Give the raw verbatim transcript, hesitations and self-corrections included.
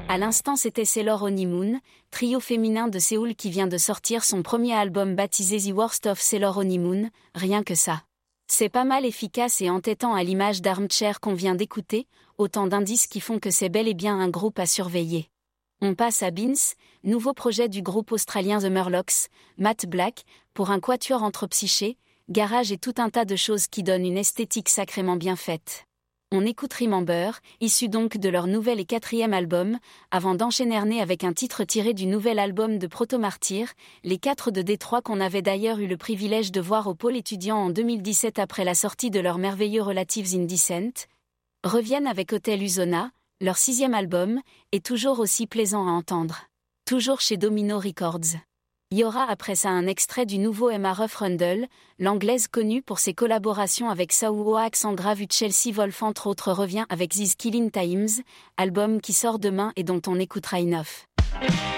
À l'instant c'était Sailor Honeymoon, trio féminin de Séoul qui vient de sortir son premier album baptisé The Worst of Sailor Honeymoon, rien que ça. C'est pas mal efficace et entêtant à l'image d'Armchair qu'on vient d'écouter, autant d'indices qui font que c'est bel et bien un groupe à surveiller. On passe à Beans, nouveau projet du groupe australien The Murlocs, Matt Black, pour un quatuor entre psyché, garage et tout un tas de choses qui donnent une esthétique sacrément bien faite. On écoute Remember, issu donc de leur nouvel et quatrième album, avant d'enchaîner avec un titre tiré du nouvel album de Proto Martyr, les quatre de Détroit qu'on avait d'ailleurs eu le privilège de voir au pôle étudiant en deux mille dix-sept après la sortie de leur merveilleux Relatives Indecent, reviennent avec Hotel Usona, leur sixième album, est toujours aussi plaisant à entendre. Toujours chez Domino Records. Il y aura après ça un extrait du nouveau Emma Ruff Rundle, l'anglaise connue pour ses collaborations avec Sauo accent grave Chelsea Wolfe entre autres revient avec These Killing Times, album qui sort demain et dont on écoutera enough.